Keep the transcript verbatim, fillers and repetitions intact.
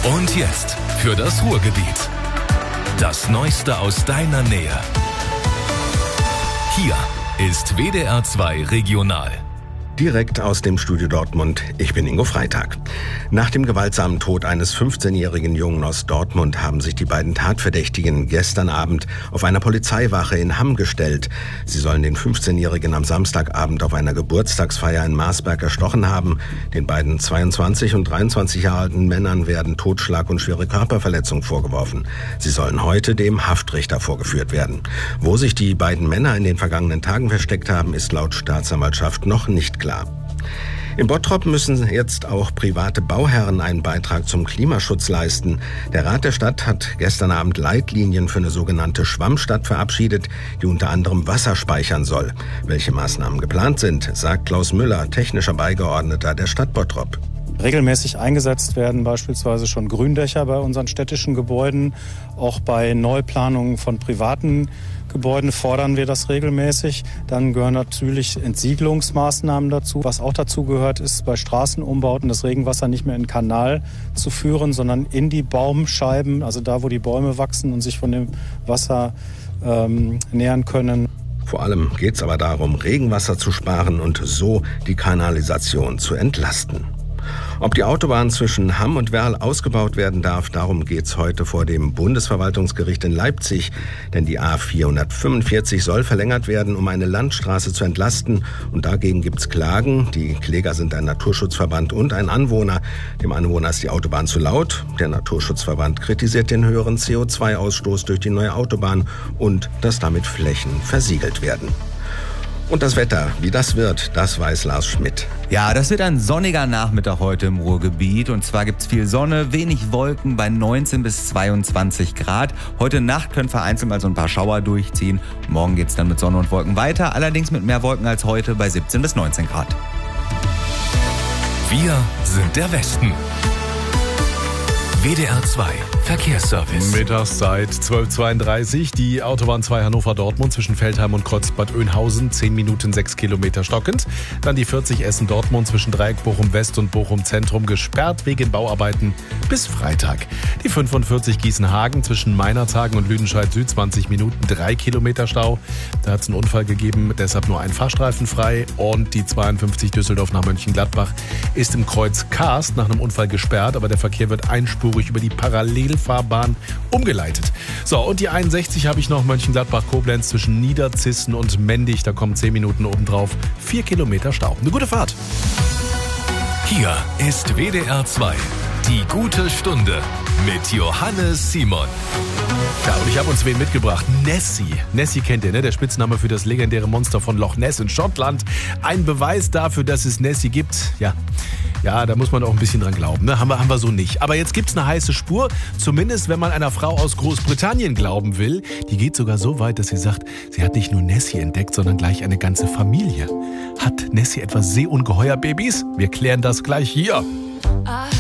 Und jetzt für das Ruhrgebiet. Das Neueste aus deiner Nähe. Hier ist W D R zwei Regional. Direkt aus dem Studio Dortmund, ich bin Ingo Freitag. Nach dem gewaltsamen Tod eines fünfzehnjährigen Jungen aus Dortmund haben sich die beiden Tatverdächtigen gestern Abend auf einer Polizeiwache in Hamm gestellt. Sie sollen den fünfzehnjährigen am Samstagabend auf einer Geburtstagsfeier in Marsberg erstochen haben. Den beiden zweiundzwanzig und dreiundzwanzig Jahre alten Männern werden Totschlag und schwere Körperverletzung vorgeworfen. Sie sollen heute dem Haftrichter vorgeführt werden. Wo sich die beiden Männer in den vergangenen Tagen versteckt haben, ist laut Staatsanwaltschaft noch nicht klar. In Bottrop müssen jetzt auch private Bauherren einen Beitrag zum Klimaschutz leisten. Der Rat der Stadt hat gestern Abend Leitlinien für eine sogenannte Schwammstadt verabschiedet, die unter anderem Wasser speichern soll. Welche Maßnahmen geplant sind, sagt Klaus Müller, technischer Beigeordneter der Stadt Bottrop. Regelmäßig eingesetzt werden beispielsweise schon Gründächer bei unseren städtischen Gebäuden. Auch bei Neuplanungen von privaten Gebäuden fordern wir das regelmäßig. Dann gehören natürlich Entsiegelungsmaßnahmen dazu. Was auch dazu gehört, ist bei Straßenumbauten das Regenwasser nicht mehr in den Kanal zu führen, sondern in die Baumscheiben, also da, wo die Bäume wachsen und sich von dem Wasser ähm, nähern können. Vor allem geht es aber darum, Regenwasser zu sparen und so die Kanalisation zu entlasten. Ob die Autobahn zwischen Hamm und Werl ausgebaut werden darf, darum geht's heute vor dem Bundesverwaltungsgericht in Leipzig. Denn die A vierhundertfünfundvierzig soll verlängert werden, um eine Landstraße zu entlasten. Und dagegen gibt's Klagen. Die Kläger sind ein Naturschutzverband und ein Anwohner. Dem Anwohner ist die Autobahn zu laut. Der Naturschutzverband kritisiert den höheren C O zwei Ausstoß durch die neue Autobahn und dass damit Flächen versiegelt werden. Und das Wetter, wie das wird, das weiß Lars Schmidt. Ja, das wird ein sonniger Nachmittag heute im Ruhrgebiet. Und zwar gibt's viel Sonne, wenig Wolken bei neunzehn bis zweiundzwanzig Grad. Heute Nacht können vereinzelt mal so ein paar Schauer durchziehen. Morgen geht's dann mit Sonne und Wolken weiter, allerdings mit mehr Wolken als heute bei siebzehn bis neunzehn Grad. Wir sind der Westen. W D R zwei Verkehrsservice. Mittagszeit zwölf Uhr zweiunddreißig. Die Autobahn zwei Hannover-Dortmund zwischen Veltheim und Kreuzbad Oeynhausen. zehn Minuten, sechs Kilometer stockend. Dann die vierzig Essen-Dortmund zwischen Dreieck Bochum-West und Bochum-Zentrum gesperrt wegen Bauarbeiten bis Freitag. Die fünfundvierzig Gießen-Hagen zwischen Meinerzhagen und Lüdenscheid-Süd. zwanzig Minuten, drei Kilometer Stau. Da hat es einen Unfall gegeben, deshalb nur ein Fahrstreifen frei. Und die zweiundfünfzig Düsseldorf nach Mönchengladbach ist im Kreuz Karst nach einem Unfall gesperrt, aber der Verkehr wird einspurig über die Parallelfahrbahn umgeleitet. So, und die einundsechzig habe ich noch, Mönchengladbach-Koblenz zwischen Niederzissen und Mendig. Da kommen zehn Minuten obendrauf, vier Kilometer Stau. Eine gute Fahrt. Hier ist W D R zwei, die gute Stunde mit Johannes Simon. Ja, und ich habe uns wen mitgebracht. Nessie. Nessie kennt ihr, ne? Der Spitzname für das legendäre Monster von Loch Ness in Schottland. Ein Beweis dafür, dass es Nessie gibt. Ja, ja, da muss man auch ein bisschen dran glauben. Ne? Haben wir, haben wir so nicht. Aber jetzt gibt's eine heiße Spur. Zumindest, wenn man einer Frau aus Großbritannien glauben will. Die geht sogar so weit, dass sie sagt, sie hat nicht nur Nessie entdeckt, sondern gleich eine ganze Familie. Hat Nessie etwa Seeungeheuer-Babys? Wir klären das gleich hier.